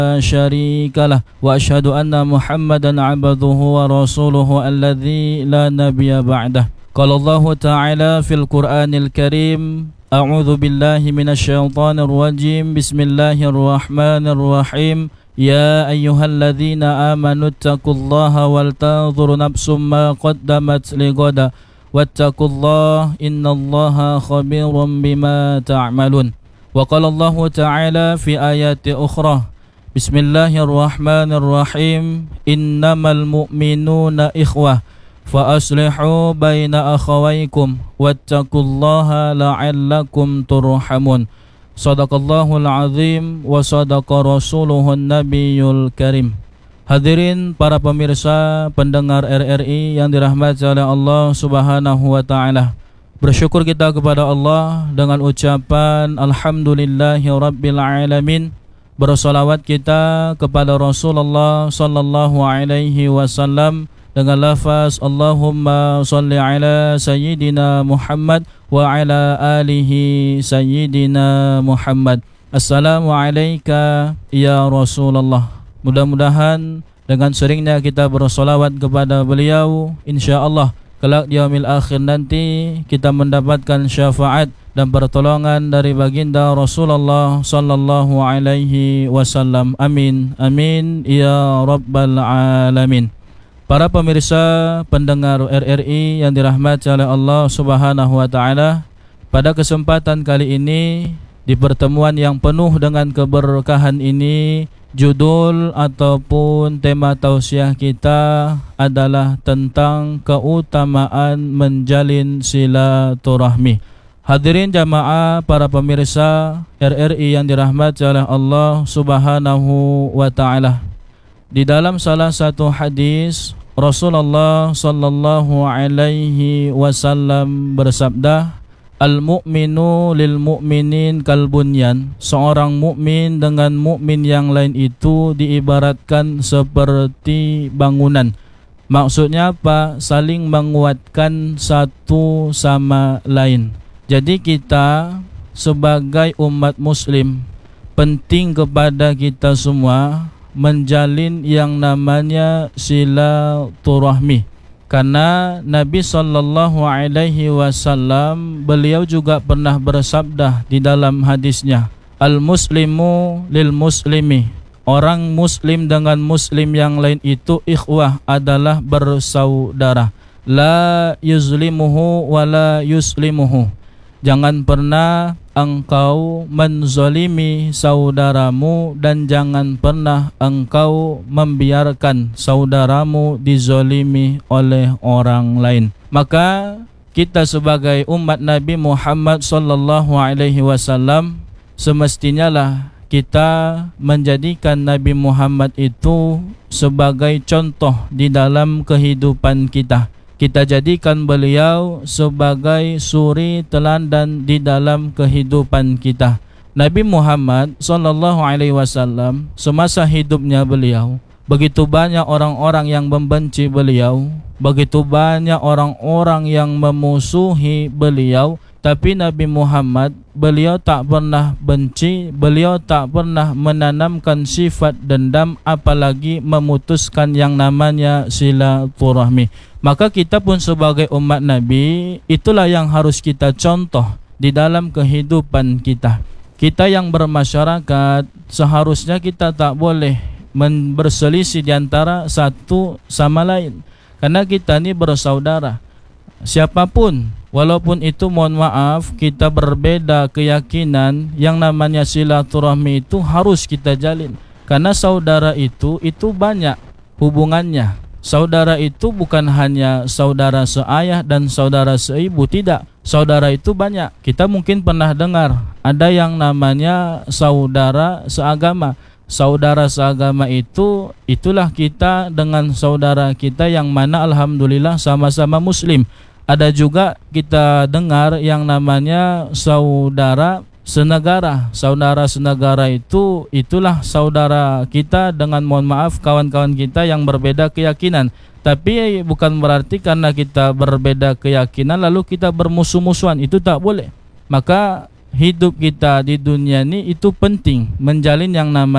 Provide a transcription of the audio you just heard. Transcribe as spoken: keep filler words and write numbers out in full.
شريك له وأشهد أن محمدا عبده ورسوله الذي لا نبي بعده. قال الله تعالى في القرآن الكريم: أعوذ بالله من الشيطان الرجيم بسم الله الرحمن الرحيم يا أيها الذين آمنوا اتقوا الله ولتنظر نفس ما قدمت لغد واتقوا الله إن الله خبير بما تعملون. وقال الله تعالى في آيات أخرى: بسم الله الرحمن الرحيم إنما المؤمنون إخوة فأصلحوا بين أخويكم واتقوا الله لعلكم ترحمون. Sadaqallahul azim wa sadaqa rasuluhun nabiyul karim. Hadirin para pemirsa pendengar R R I yang dirahmati oleh Allah Subhanahu wa taala. Bersyukur kita kepada Allah dengan ucapan alhamdulillahi rabbil alamin. Bersolawat kita kepada Rasulullah sallallahu alaihi wasallam dengan lafaz Allahumma salli ala sayyidina Muhammad wa ala alihi sayyidina Muhammad. Assalamu alayka ya Rasulullah. Mudah-mudahan dengan seringnya kita bersolawat kepada beliau, insyaAllah kelak di yaumil akhir nanti kita mendapatkan syafaat dan pertolongan dari baginda Rasulullah sallallahu alaihi wasallam. Amin amin ya rabbal alamin. Para pemirsa pendengar R R I yang dirahmati oleh Allah Subhanahu wa taala, pada kesempatan kali ini di pertemuan yang penuh dengan keberkahan ini, judul ataupun tema tausiah kita adalah tentang keutamaan menjalin silaturahmi. Hadirin jamaah para pemirsa R R I yang dirahmati oleh Allah Subhanahu wa taala. Di dalam salah satu hadis Rasulullah sallallahu alaihi wasallam bersabda, Al-mu'minu lil mu'minin kal bunyan. Seorang mukmin dengan mukmin yang lain itu diibaratkan seperti bangunan. Maksudnya apa? Saling menguatkan satu sama lain. Jadi kita sebagai umat muslim, penting kepada kita semua menjalin yang namanya silaturahmi. Karena Nabi sallallahu alaihi wasallam beliau juga pernah bersabda di dalam hadisnya, Al-muslimu lil muslimi. Orang muslim dengan muslim yang lain itu ikhwah, adalah bersaudara. La yuzlimuhu wa la yuslimuhu. Jangan pernah engkau menzalimi saudaramu dan jangan pernah engkau membiarkan saudaramu dizalimi oleh orang lain. Maka kita sebagai umat Nabi Muhammad sallallahu alaihi wasallam semestinya lah kita menjadikan Nabi Muhammad itu sebagai contoh di dalam kehidupan kita. Kita jadikan beliau sebagai suri teladan di dalam kehidupan kita. Nabi Muhammad sallallahu alaihi wasallam semasa hidupnya beliau, begitu banyak orang-orang yang membenci beliau, begitu banyak orang-orang yang memusuhi beliau, tapi Nabi Muhammad beliau tak pernah benci, beliau tak pernah menanamkan sifat dendam, apalagi memutuskan yang namanya silaturahmi. Maka kita pun sebagai umat Nabi, itulah yang harus kita contoh di dalam kehidupan kita. Kita yang bermasyarakat, seharusnya kita tak boleh berselisih di antara satu sama lain. Karena kita ni bersaudara. Siapapun, walaupun itu mohon maaf, kita berbeda keyakinan, yang namanya silaturahmi itu harus kita jalin. Karena saudara itu, itu banyak hubungannya. Saudara itu bukan hanya saudara seayah dan saudara seibu, tidak. Saudara itu banyak. Kita mungkin pernah dengar ada yang namanya saudara seagama. Saudara seagama itu, itulah kita dengan saudara kita yang mana alhamdulillah sama-sama muslim. Ada juga kita dengar yang namanya saudara senegara. Saudara senegara itu, itulah saudara kita dengan mohon maaf kawan-kawan kita yang berbeda keyakinan. Tapi bukan berarti karena kita berbeda keyakinan lalu kita bermusuh-musuhan, itu tak boleh. Maka hidup kita di dunia ini itu penting menjalin yang namanya